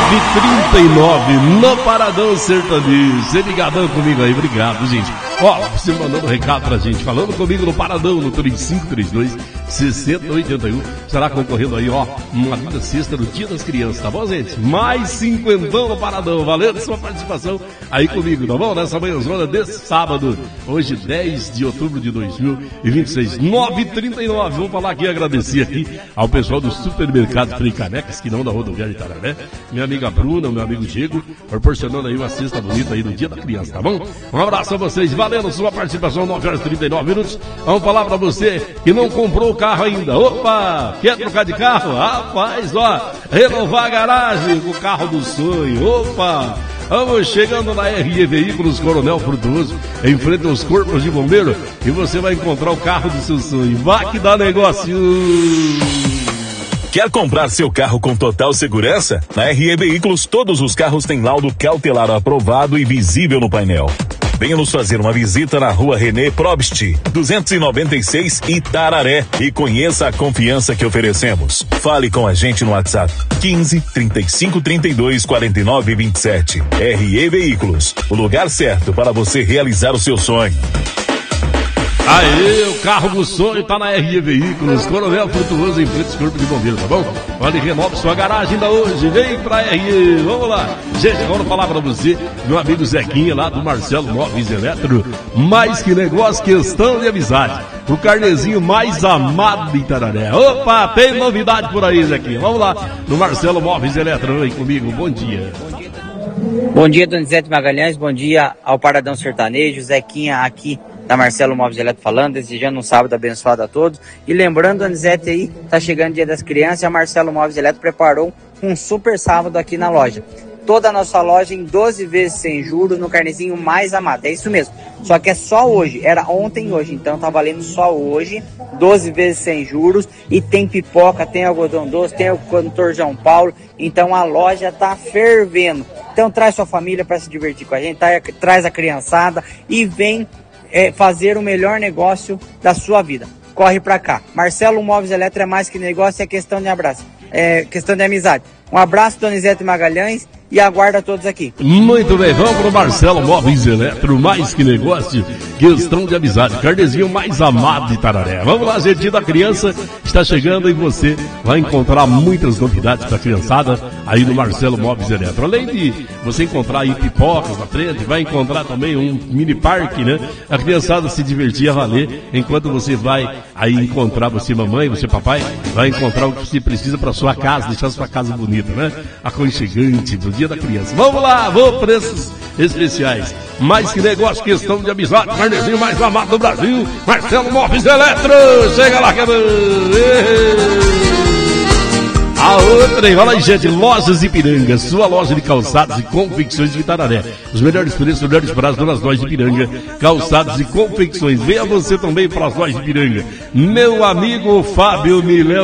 9h39 no Paradão Sertanejo. Você ligadão comigo aí, obrigado, gente. Ó, você mandando recado pra gente, falando comigo no Paradão, no 3532-6081. Estará concorrendo aí, ó, uma linda cesta do Dia das Crianças, tá bom, gente? Mais 50 no Paradão, valendo sua participação aí comigo, tá bom? Nessa manhãzona desse sábado, hoje 10 de outubro de 2026, 9h39. Vamos falar aqui e agradecer aqui ao pessoal do Supermercado Frei Canecas, que não da rodoviária de Itararé, minha amiga Bruna, meu amigo Diego, proporcionando aí uma cesta bonita aí no Dia da Criança, tá bom? Um abraço a vocês, valendo sua participação, 9h39. Vamos falar pra você que não comprou o carro ainda. Opa, quer trocar de carro? Rapaz, ó, renovar a garagem com o carro do sonho. Opa, vamos chegando na RE Veículos Coronel Frutuoso, em frente aos corpos de bombeiro, e você vai encontrar o carro do seu sonho. Vai que dá negócio! Quer comprar seu carro com total segurança? Na RE Veículos, todos os carros têm laudo cautelar aprovado e visível no painel. Venha nos fazer uma visita na rua René Probst, 296 Itararé, e conheça a confiança que oferecemos. Fale com a gente no WhatsApp 15 35 32 49 27. RE Veículos, o lugar certo para você realizar o seu sonho. Aê, o carro do sonho tá na RE Veículos, Coronel Frutuoso, em frente ao corpo de bombeiro, tá bom? Olha, renove sua garagem ainda hoje, vem pra RE, vamos lá. Gente, agora vou falar pra você, meu amigo Zequinha, lá do Marcelo Móveis Eletro, mais que negócio, questão de amizade. O carnezinho mais amado de Itararé. Opa, tem novidade por aí, Zequinha. Vamos lá, no Marcelo Móveis Eletro, vem comigo, bom dia. Bom dia, Donizete Magalhães, bom dia ao Paradão Sertanejo, Zequinha aqui da Marcelo Móveis Eletro falando, desejando um sábado abençoado a todos. E lembrando, Donizete, aí, tá chegando o Dia das Crianças e a Marcelo Móveis Eletro preparou um super sábado aqui na loja. Toda a nossa loja em 12 vezes sem juros, no carnezinho mais amado. É isso mesmo. Só que é só hoje. Era ontem e hoje. Então tá valendo só hoje. 12 vezes sem juros. E tem pipoca, tem algodão doce, tem o cantor João Paulo. Então a loja tá fervendo. Então traz sua família para se divertir com a gente. Traz a criançada e vem fazer o melhor negócio da sua vida. Corre pra cá. Marcelo Móveis Eletro é mais que negócio, é questão de abraço. É questão de amizade. Um abraço, Donizete Magalhães, e aguardo a todos aqui. Muito bem, vamos pro Marcelo Móveis Eletro, mais que negócio, questão de amizade, carnezinho mais amado de Itararé. Vamos lá, gente, Dia da Criança está chegando e você vai encontrar muitas novidades para a criançada aí no Marcelo Móveis Eletro. Além de você encontrar aí pipocas na frente, vai encontrar também um mini parque, né? A criançada se divertir a valer, enquanto você vai aí encontrar, você mamãe, você papai, vai encontrar o que você precisa para sua casa, deixar sua casa bonita, né? Aconchegante do Dia da Criança. Vamos lá, vou preços especiais. Mais que negócio, questão de amizade, carnezinho mais amado do Brasil, Marcelo Móveis Eletro. Chega lá, a outra, olha aí, gente, Lojas Ipiranga, sua loja de calçados e confecções de Itararé. Os melhores preços, os melhores prazos nas lojas de Ipiranga, calçados e confecções. Venha você também para as lojas de Ipiranga. Meu amigo Fábio Milão.